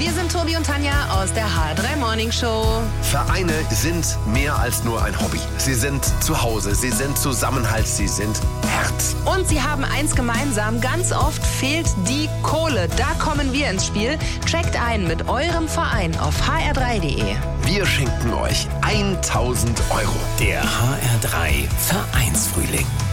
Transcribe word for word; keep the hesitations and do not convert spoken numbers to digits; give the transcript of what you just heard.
Wir sind Tobi und Tanja aus der H R drei Morning Show. Vereine sind mehr als nur ein Hobby. Sie sind zu Hause, sie sind Zusammenhalt, sie sind Herz. Und sie haben eins gemeinsam, ganz oft fehlt die Kohle. Da kommen wir ins Spiel. Checkt ein mit eurem Verein auf h r drei punkt d e. Wir schenken euch tausend Euro. Der H R drei Vereinsfrühling.